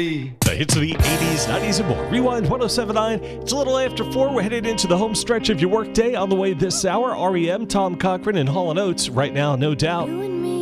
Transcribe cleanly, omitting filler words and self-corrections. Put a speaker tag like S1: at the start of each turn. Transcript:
S1: The hits of the 80s, 90s, and more. Rewind 1079. It's a little after 4. We're headed into the home stretch of your workday. On the way this hour, REM, Tom Cochrane, and Hall & Oates. Right now, No Doubt.
S2: You and me.